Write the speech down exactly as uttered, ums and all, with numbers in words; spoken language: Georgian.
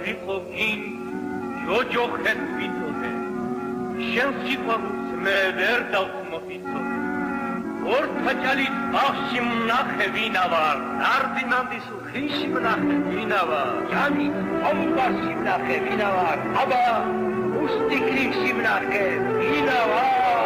ვიყო გინ ჯოჯოხეთ ვიწოდე შენ სიყვარულს მე ვერ დავწმობიცოდე ორთაჭალის ბაღში მნახე ვინა ვარ ნარდინანდის უხიში მნახე ვინა ვარ ჟანი ომბარში მნახე ვინა ვარ აბა უსტიკრიში მნახე ვინა ვარ